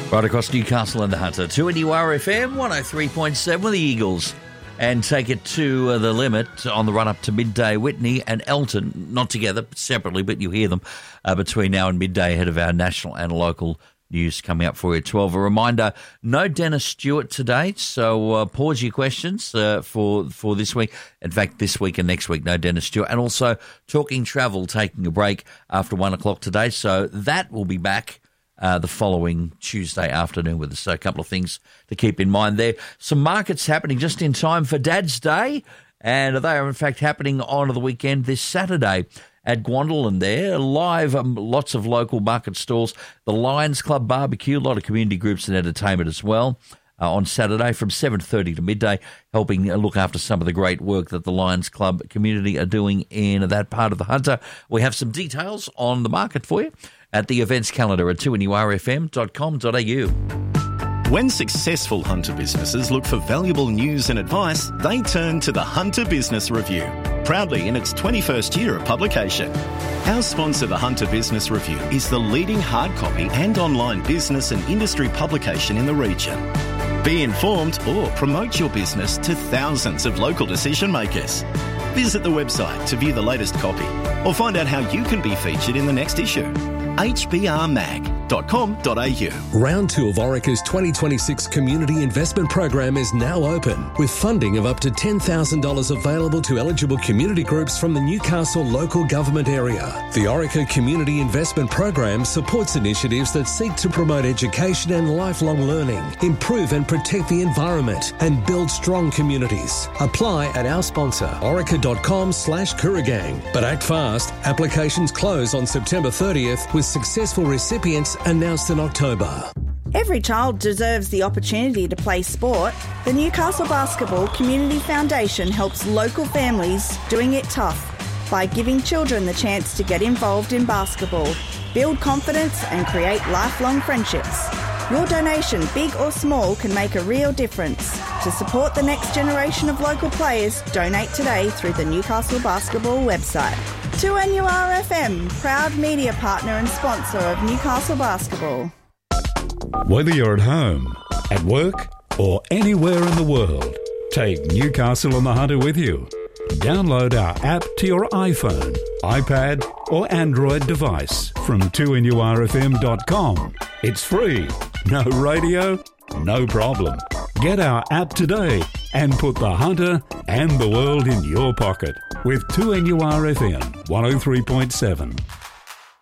Right across Newcastle and the Hunter. 2NURFM 103.7 with the Eagles. And take it to the limit on the run-up to midday. Whitney and Elton, not together, but separately, but you hear them between now and midday ahead of our national and local news coming up for you at 12. A reminder, no Dennis Stewart today, so pause your questions for this week. In fact, this week and next week, no Dennis Stewart. And also Talking Travel, taking a break after 1 o'clock today. So that will be back the following Tuesday afternoon with us. So a couple of things to keep in mind there. Some markets happening just in time for Dad's Day, and they are in fact happening on the weekend this Saturday at Gwandolin there. Live, lots of local market stalls. The Lions Club barbecue, a lot of community groups and entertainment as well. On Saturday from 7:30 to midday, helping look after some of the great work that the Lions Club community are doing in that part of the Hunter. We have some details on the market for you at the events calendar at 2NURFM.com.au. When successful Hunter businesses look for valuable news and advice, they turn to the Hunter Business Review, proudly in its 21st year of publication. Our sponsor, the Hunter Business Review, is the leading hard copy and online business and industry publication in the region. Be informed or promote your business to thousands of local decision makers. Visit the website to view the latest copy or find out how you can be featured in the next issue. hbrmag.com.au. Round 2 of Orica's 2026 Community Investment Program is now open, with funding of up to $10,000 available to eligible community groups from the Newcastle local government area. The Orica Community Investment Program supports initiatives that seek to promote education and lifelong learning, improve and protect the environment, and build strong communities. Apply at our sponsor, orica.com/Kooragang. But act fast. Applications close on September 30th, with successful recipients announced in October. Every child deserves the opportunity to play sport. The Newcastle Basketball Community Foundation helps local families doing it tough by giving children the chance to get involved in basketball, build confidence and create lifelong friendships. Your donation, big or small, can make a real difference. To support the next generation of local players, donate today through the Newcastle Basketball website. 2NURFM, proud media partner and sponsor of Newcastle Basketball. Whether you're at home, at work, or anywhere in the world, take Newcastle on the Hunter with you. Download our app to your iPhone, iPad, or Android device from 2NURFM.com. It's free. No radio? No problem. Get our app today and put the Hunter and the world in your pocket with 2NURFM 103.7.